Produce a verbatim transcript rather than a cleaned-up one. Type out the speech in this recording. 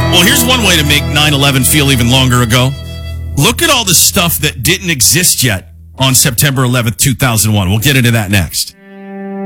Well, here's one way to make nine eleven feel even longer ago. Look at all the stuff that didn't exist yet on September eleventh, two thousand one. We'll get into that next.